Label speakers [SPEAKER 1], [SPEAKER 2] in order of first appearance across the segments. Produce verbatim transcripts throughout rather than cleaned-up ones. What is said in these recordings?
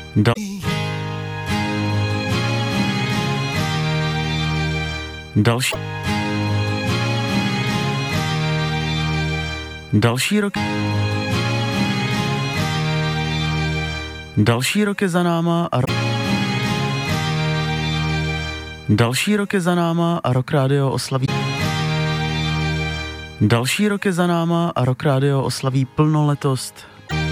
[SPEAKER 1] Dal- další další rok další rok je za náma a ro- další rok je za náma a Rock Radio oslaví další rok je za náma a Rock Radio oslaví plnoletost.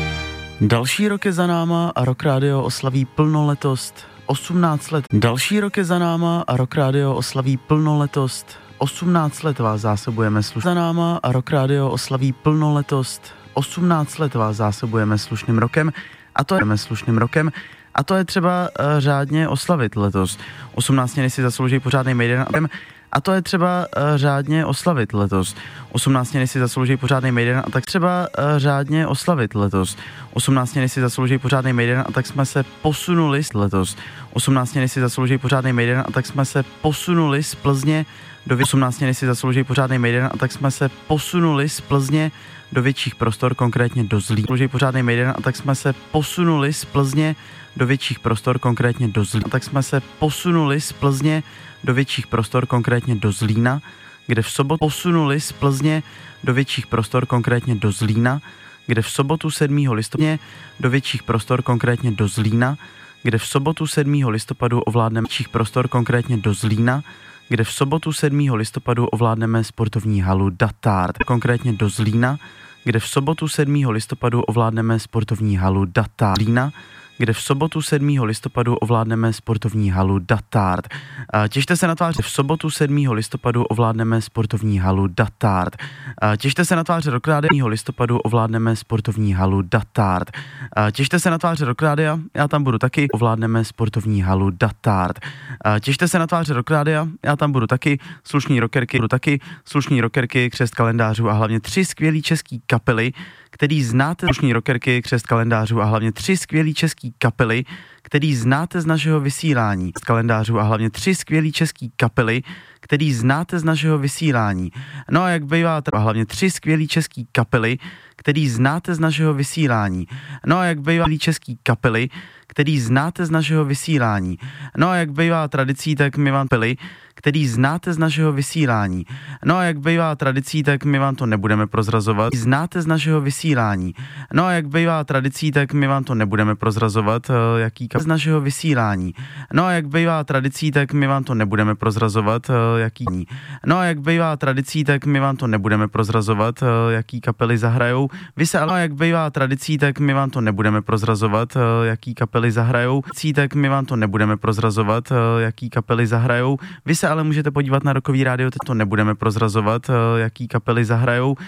[SPEAKER 1] Další rok je za náma a Rock Radio oslaví plnoletost. osmnáct let. Další rok je za náma a Rock Radio oslaví plnoletost. osmnáct let vás zásobujeme slušným. Za náma a Rock Radio oslaví plnoletost. osmnáct let vás zásobujeme slušným rokem a to je slušným rokem a to je třeba uh, řádně oslavit letos. osmnáctiny si zaslouží pořádný Maiden a to je třeba uh, řádně oslavit letos. osmnáctiny si zaslouží pořádný Maiden a tak třeba uh, řádně oslavit letos. osmnáctiny si zaslouží pořádný Maiden a tak jsme se posunuli letos. osmnáctiny si zaslouží pořádný Maiden a tak jsme se posunuli z Plzně do vě- osmnáctiny si zaslouží pořádný Maiden a tak jsme se posunuli z Plzně do větších prostor, konkrétně do Zlína. Zaslouží pořádný Maiden a tak jsme se posunuli z Plzně do větších prostor, konkrétně do Zlína. A tak jsme se posunuli z Plzně do větších prostor, konkrétně do Zlína, kde v sobotu posunuli z Plzně do větších prostor, konkrétně do Zlína, kde v sobotu sedmého listopadu do větších prostor, konkrétně do Zlína, kde v sobotu sedmého listopadu ovládneme větších prostor, konkrétně do Zlína, kde v sobotu sedmého listopadu ovládneme sportovní halu Datard, konkrétně do Zlína, kde v sobotu sedmého listopadu ovládneme sportovní halu Datard, Zlína, kde v sobotu sedmého listopadu ovládneme sportovní halu Datard. Těšte se na tváře, v sobotu sedmého listopadu ovládneme sportovní halu Datard. Těšte se na tváře Rock Radio, listopadu ovládneme sportovní halu Datard. Těšte se na tváře Rock Radio, já tam budu taky, ovládneme sportovní halu Datard. Těšte se na tváře Rock Radio, já tam budu taky, slušní rockerky, budu taky, slušní rockerky, křest kalendářů a hlavně tři skvělý český kapely, který znáte, slušní rockerky, křest kalendářů a hlavně tři skvělý český kapely, který znáte z našeho vysílání. Z kalendářů a hlavně tři skvělý český kapely, který znáte z našeho vysílání. No a jak bývá, a hlavně tři skvělý český kapely, který znáte z našeho vysílání. No a jak bývá český kapely, který znáte z našeho vysílání. No a jak bývá tradicí, tak my vám pili, který znáte z našeho vysílání. No a jak bývá tradicí, tak my vám to nebudeme prozrazovat. Znáte z našeho vysílání. No a jak bývá tradicí, tak my vám to nebudeme prozrazovat, jaký z našeho vysílání. No a jak bývá tradicí, tak my vám to nebudeme prozrazovat, jaký. No a jak bývá tradicí, tak my vám to nebudeme prozrazovat, jaký kapely zahrajou. Vy se ale jak bývá tradicí, tak my vám to nebudeme prozrazovat, jaký kapely zahrajou. Tak my vám to nebudeme prozrazovat, jaký kapely zahrajou. Vy se ale můžete podívat na Rockový rádio, teď to nebudeme prozrazovat, jaký kapely zahrajou.